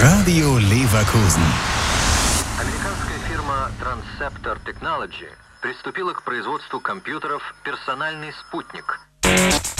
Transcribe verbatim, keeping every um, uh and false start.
Radio Leverkusen. Американская фирма Transceptor Technology приступила к производству компьютеров «Персональный спутник».